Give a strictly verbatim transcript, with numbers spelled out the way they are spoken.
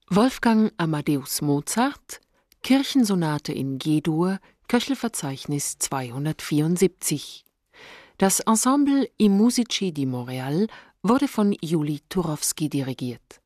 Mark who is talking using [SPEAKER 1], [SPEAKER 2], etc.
[SPEAKER 1] Wolfgang Amadeus Mozart, Kirchensonate in G-Dur, Köchelverzeichnis zweihundertvierundsiebzig. Das Ensemble I Musici di Montréal wurde von Juli Turowski dirigiert.